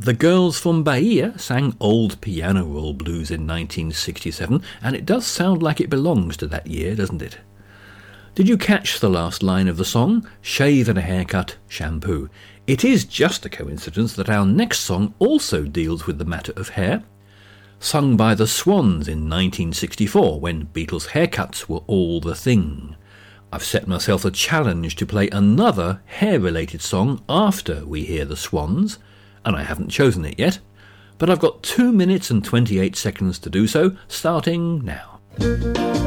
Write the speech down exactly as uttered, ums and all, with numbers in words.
The Girls from Bahia sang Old Piano Roll Blues in nineteen sixty-seven, and it does sound like it belongs to that year, doesn't it? Did you catch the last line of the song? Shave and a haircut, shampoo. It is just a coincidence that our next song also deals with the matter of hair. Sung by the Swans in nineteen sixty-four, when Beatles' haircuts were all the thing. I've set myself a challenge to play another hair-related song after we hear the Swans, and I haven't chosen it yet, but I've got two minutes and twenty-eight seconds to do so, starting now.